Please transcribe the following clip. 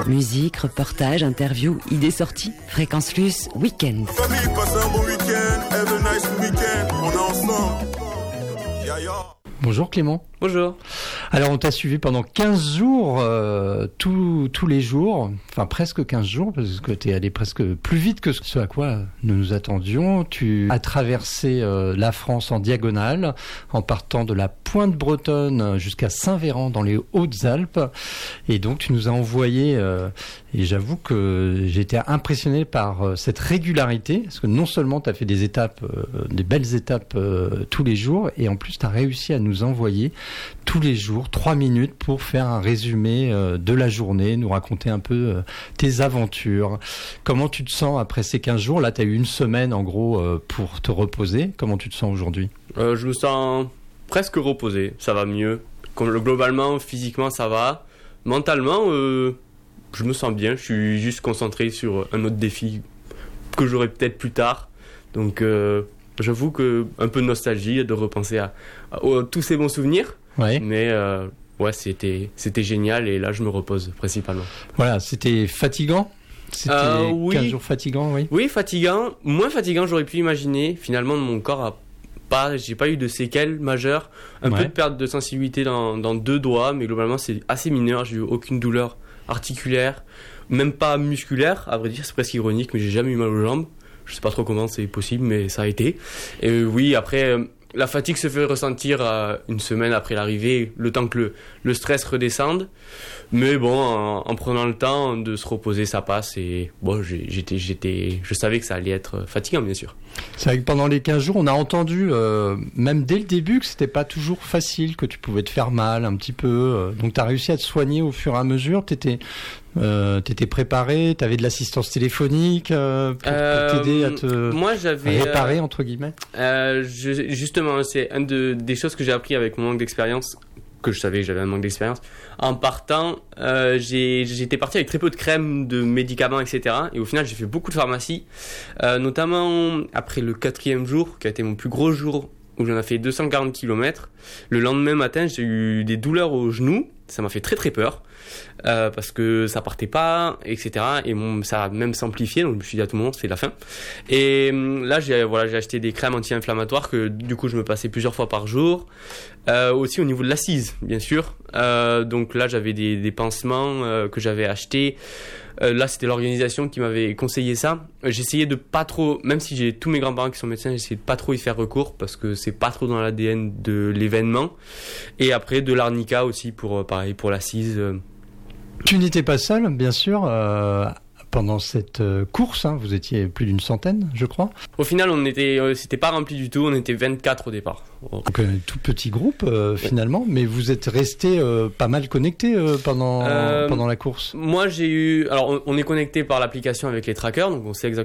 Musique, reportages, interviews, idées sorties. Fréquence Plus, week-end. Famille, passez un bon week-end. Have a nice week-end. On est ensemble. Bonjour Clément. Bonjour. Alors on t'a suivi pendant 15 jours, tous les jours, enfin presque 15 jours, parce que t'es allé presque plus vite que ce à quoi nous nous attendions. Tu as traversé la France en diagonale, en partant de la Pointe Bretonne jusqu'à Saint-Véran dans les Hautes-Alpes. Et donc tu nous as envoyé, et j'avoue que j'étais impressionné par cette régularité, parce que non seulement tu as fait des étapes, des belles étapes tous les jours, et en plus tu as réussi à nous envoyer tous les jours 3 minutes pour faire un résumé de la journée, nous raconter un peu tes aventures. Comment tu te sens après ces 15 jours? Là, tu as eu une semaine en gros pour te reposer. Comment tu te sens aujourd'hui? Je me sens presque reposé, ça va mieux. Globalement, physiquement, ça va. Mentalement, je me sens bien. Je suis juste concentré sur un autre défi que j'aurai peut-être plus tard. Donc, j'avoue que un peu de nostalgie de repenser à tous ces bons souvenirs. Ouais. Mais ouais, c'était génial et là, je me repose principalement. Voilà, c'était fatigant? C'était oui. 15 jours fatigants, oui. Oui, fatigant. Moins fatigant, j'aurais pu imaginer. Finalement, mon corps j'ai pas eu de séquelles majeures. Un peu de perte de sensibilité dans 2 doigts, mais globalement, c'est assez mineur. J'ai eu aucune douleur articulaire, même pas musculaire. À vrai dire, c'est presque ironique, mais j'ai jamais eu mal aux jambes. Je sais pas trop comment c'est possible, mais ça a été. Et oui, après, la fatigue se fait ressentir une semaine après l'arrivée, le temps que le stress redescende. Mais bon, en prenant le temps de se reposer, ça passe. Et bon, je savais que ça allait être fatigant, bien sûr. C'est vrai que pendant les 15 jours, on a entendu, même dès le début, que c'était pas toujours facile, que tu pouvais te faire mal un petit peu. Donc tu as réussi à te soigner au fur et à mesure. T'étais préparé, t'avais de l'assistance téléphonique pour t'aider à te réparer entre guillemets. Justement, c'est des choses que j'ai appris avec mon manque d'expérience, que je savais que j'avais un manque d'expérience. En partant, j'étais parti avec très peu de crème, de médicaments, etc. Et au final, j'ai fait beaucoup de pharmacie, notamment après le 4e jour, qui a été mon plus gros jour, où j'en ai fait 240 km. Le lendemain matin, j'ai eu des douleurs aux genoux. Ça m'a fait très très peur, parce que ça partait pas, etc. Et ça a même s'amplifié, donc je me suis dit à tout moment, c'est la fin. Et là, j'ai acheté des crèmes anti-inflammatoires que du coup, je me passais plusieurs fois par jour. Aussi au niveau de l'assise, bien sûr. Donc là, j'avais des pansements que j'avais achetés. Là, c'était l'organisation qui m'avait conseillé ça. J'essayais de pas trop, même si j'ai tous mes grands-parents qui sont médecins, j'essayais de pas trop y faire recours parce que c'est pas trop dans l'ADN de l'événement. Et après, de l'arnica aussi pour l'assise. Tu n'étais pas seul, bien sûr, pendant cette course. Hein, vous étiez plus d'une centaine, je crois. Au final, c'était pas rempli du tout. On était 24 au départ. Donc, tout petit groupe finalement, mais vous êtes restés pas mal connectés pendant la course. Moi, on est connecté par l'application avec les trackers, donc on sait exactement